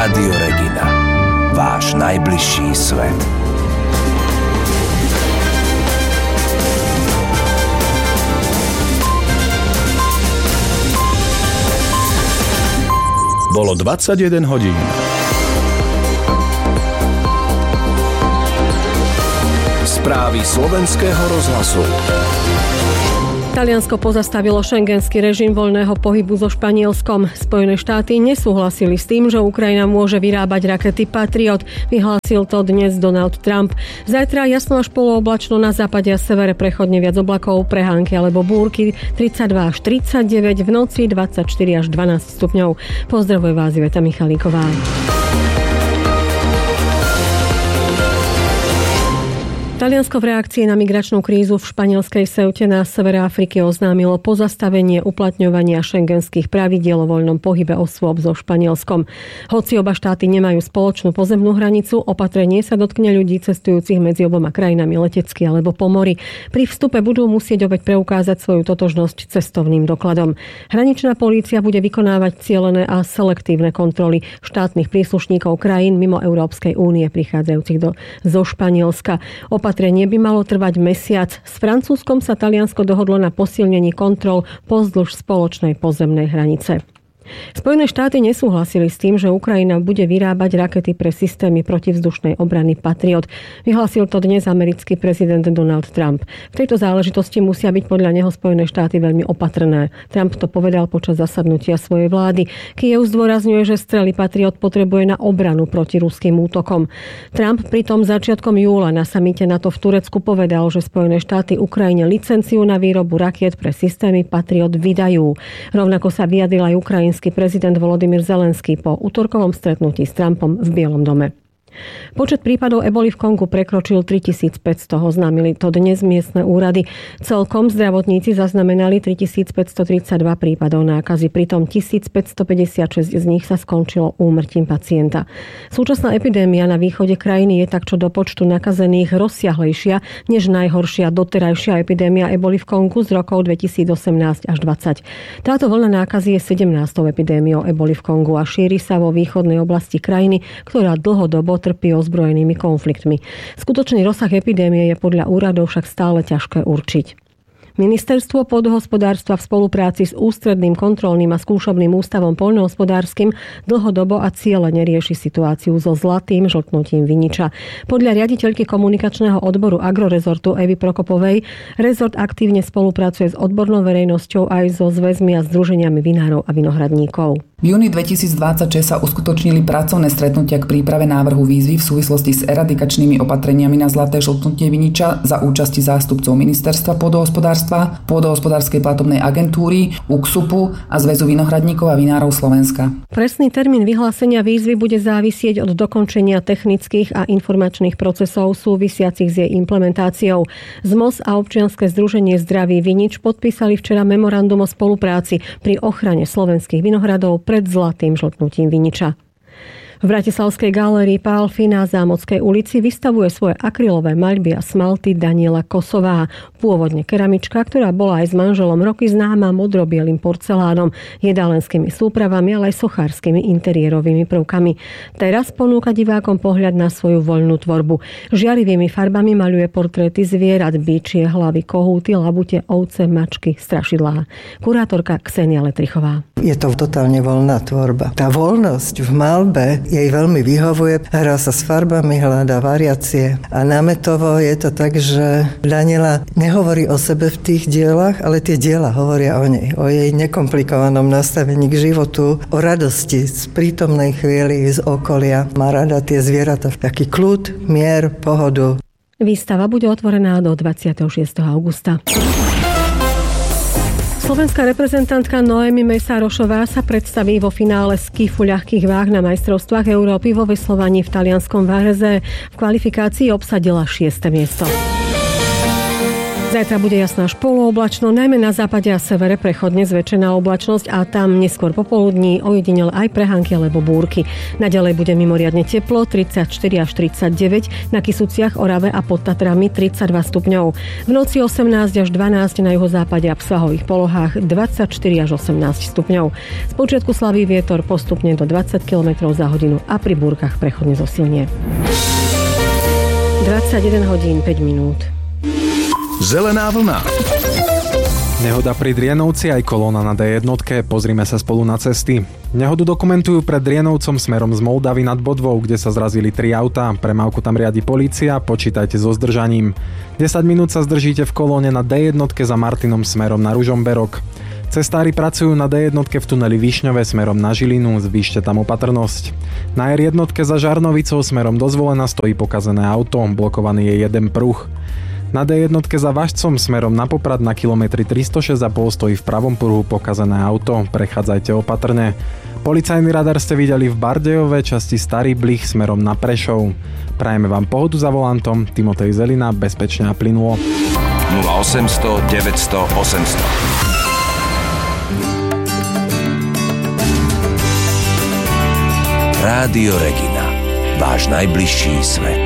Rádio Regina. Váš najbližší svet. Bolo 21 hodín. Správy slovenského rozhlasu. Taliansko pozastavilo šengenský režim voľného pohybu so Španielskom. Spojené štáty nesúhlasili s tým, že Ukrajina môže vyrábať rakety Patriot. Vyhlásil to dnes Donald Trump. Zajtra jasno až polooblačno, na západe a severe prechodne viac oblakov, prehánky alebo búrky, 32 až 39, v noci 24 až 12 stupňov. Pozdravuje vás Iveta Michalíková. Taliansko v reakcii na migračnú krízu v španielskej Ceute na severe Afriky oznámilo pozastavenie uplatňovania šengenských pravidiel o voľnom pohybe osôb so Španielskom. Hoci oba štáty nemajú spoločnú pozemnú hranicu, opatrenie sa dotkne ľudí cestujúcich medzi oboma krajinami letecky alebo po mori. Pri vstupe budú musieť opäť preukázať svoju totožnosť cestovným dokladom. Hraničná polícia bude vykonávať cielené a selektívne kontroly štátnych príslušníkov krajín mimo Európskej únie prichádzajúcich zo Španielska. Opatrenie by malo trvať mesiac. S Francúzskom sa Taliansko dohodlo na posilnení kontrol pozdĺž spoločnej pozemnej hranice. Spojené štáty nesúhlasili s tým, že Ukrajina bude vyrábať rakety pre systémy protivzdušnej obrany Patriot. Vyhlásil to dnes americký prezident Donald Trump. V tejto záležitosti musia byť podľa neho Spojené štáty veľmi opatrné. Trump to povedal počas zasadnutia svojej vlády. Kyjev zdôrazňuje, že strely Patriot potrebuje na obranu proti ruským útokom. Trump pritom začiatkom júla na samite NATO v Turecku povedal, že Spojené štáty Ukrajine licenciu na výrobu rakiet pre systémy Patriot vydajú. Rovnako sa vyjadril aj ukrajinský prezident Volodymyr Zelenský po utorkovom stretnutí s Trumpom v Bielom dome. Počet prípadov eboli v Kongu prekročil 3500, oznámili to dnes miestne úrady. Celkom zdravotníci zaznamenali 3532 prípadov nákazy, pritom 1556 z nich sa skončilo úmrtím pacienta. Súčasná epidémia na východe krajiny je tak čo do počtu nakazených rozsiahlejšia než najhoršia doterajšia epidémia eboli v Kongu z rokov 2018 až 2020. Táto vlna nákazy je 17. epidémiou eboli v Kongu a šíri sa vo východnej oblasti krajiny, ktorá dlhodobo trpí ozbrojenými konfliktmi. Skutočný rozsah epidémie je podľa úradov však stále ťažké určiť. Ministerstvo pôdohospodárstva v spolupráci s Ústredným kontrolným a skúšobným ústavom poľnohospodárskym dlhodobo a cielene rieši situáciu so zlatým žltnutím viniča. Podľa riaditeľky komunikačného odboru Agrorezortu Evy Prokopovej rezort aktívne spolupracuje s odbornou verejnosťou aj so zväzmi a združeniami vinárov a vinohradníkov. V júni 2026 sa uskutočnili pracovné stretnutia k príprave návrhu výzvy v súvislosti s eradikačnými opatreniami na zlaté žltnutie viniča za účasti zástupcov Ministerstva pôdohospodárstva, Pôdohospodárskej platobnej agentúry, UKSUPu a Zväzu vinohradníkov a vinárov Slovenska. Presný termín vyhlásenia výzvy bude závisieť od dokončenia technických a informačných procesov súvisiacich s jej implementáciou. ZMOS a občianske združenie Zdravý vinič podpísali včera memorandum o spolupráci pri ochrane slovenských vinohradov pred zlatým žltnutím viniča. V bratislavskej galérii Pálfy na Zámodskej ulici vystavuje svoje akrylové maľby a smalty Daniela Kosová. Pôvodne keramička, ktorá bola aj s manželom roky známa modrobielým porcelánom, jedálenskými súpravami, ale aj sochárskymi interiérovými prvkami. Teraz ponúka divákom pohľad na svoju voľnú tvorbu. Žiarivými farbami maľuje portréty zvierat, bičie hlavy, kohúty, labute, ovce, mačky, strašidlá. Kurátorka Ksenia Letrichová. Je to totálne voľná tvorba. Tá voľnosť v maľbe jej veľmi vyhovuje. Hrá sa s farbami, hľadá variácie. A námetovo je to tak, že Daniela nehovorí o sebe v tých dielach, ale tie diela hovoria o nej. O jej nekomplikovanom nastavení k životu, o radosti z prítomnej chvíli, z okolia. Má rada tie zvieratá. Taký kľud, mier, pohodu. Výstava bude otvorená do 26. augusta. Slovenská reprezentantka Noémi Mesárošová sa predstaví vo finále skifu ľahkých váh na majstrovstvách Európy vo veslovaní v talianskom Varese. V kvalifikácii obsadila 6. miesto. Zajtra bude jasná až polooblačno, najmä na západe a severe prechodne zväčšená oblačnosť a tam neskôr popoludní ojedinele aj prehánky alebo búrky. Naďalej bude mimoriadne teplo, 34 až 39, na Kysuciach, Orave a pod Tatrami 32 stupňov. V noci 18 až 12 na juhozápade a v svahových polohách 24 až 18 stupňov. Spočiatku slaví vietor postupne do 20 km za hodinu a pri búrkach prechodne zosilnie. 21 hodín 5 minút. Zelená vlna. Nehoda pri Drienovci aj kolóna na D1. Pozrime sa spolu na cesty. Nehodu dokumentujú pred Drienovcom smerom z Moldavy nad Bodvou, kde sa zrazili 3 autá. Premávku tam riadi polícia, počítajte so zdržaním. 10 minút sa zdržíte v kolóne na D1 za Martinom smerom na Ružomberok. Cestári pracujú na D1 v tuneli Višňové smerom na Žilinu, zvýšte tam opatrnosť. Na R1 za Žarnovicou smerom do Zvolena stojí pokazené auto, blokovaný je jeden pruh. Na D1 za Važcom smerom na Poprad na kilometri 306,5 stojí v pravom pruhu pokazené auto, prechádzajte opatrne. Policajný radar ste videli v Bardejove, časti Starý Blich smerom na Prešov. Prajeme vám pohodu za volantom, Timotej Zelina, bezpečne a plynulo. 0800 900 800. Rádio Regina. Váš najbližší svet.